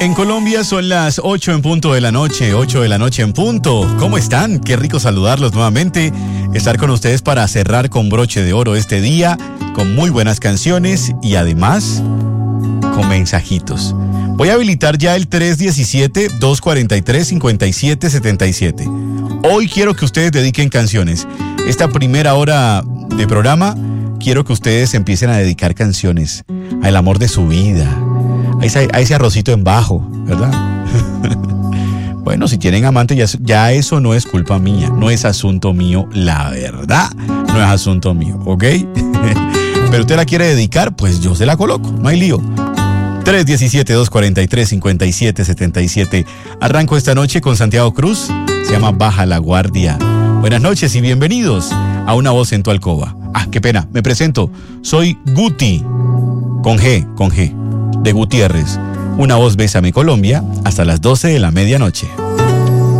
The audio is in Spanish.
En Colombia son las 8 en punto de la noche, 8 de la noche en punto. ¿Cómo están? Qué rico saludarlos nuevamente, estar con ustedes para cerrar con broche de oro este día, con muy buenas canciones y además con mensajitos. Voy a habilitar ya el 317-243-5777. Hoy quiero que ustedes dediquen canciones. Esta primera hora de programa, quiero que ustedes empiecen a dedicar canciones al amor de su vida, a ese arrocito en bajo, ¿verdad? Bueno, si tienen amante, ya eso no es culpa mía, no es asunto mío, la verdad, no es asunto mío, ¿ok? Pero usted la quiere dedicar, pues yo se la coloco, no hay lío. 317-243-5777. Arranco esta noche con Santiago Cruz, se llama Baja la Guardia. Buenas noches y bienvenidos a Una Voz en tu Alcoba. Ah, qué pena, me presento, soy Guti, con G, de Gutiérrez. Una Voz Bésame Colombia, hasta las 12 de la medianoche.